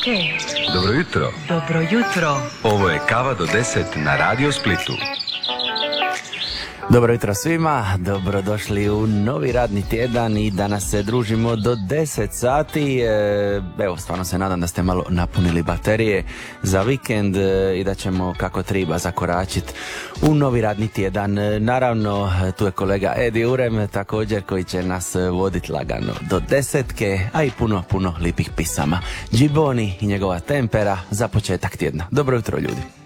Dobro jutro. Dobro jutro. Ovo je Kava do 10 na Radio Splitu. Dobro jutro svima, dobrodošli u novi radni tjedan i danas se družimo do 10 sati. Evo, stvarno se nadam da ste malo napunili baterije za vikend i da ćemo kako treba zakoračiti u novi radni tjedan. Naravno, tu je kolega Edi Urem također koji će nas voditi lagano do 10, a i puno lipih pisama. Džiboni i njegova tempera za početak tjedna. Dobro jutro ljudi.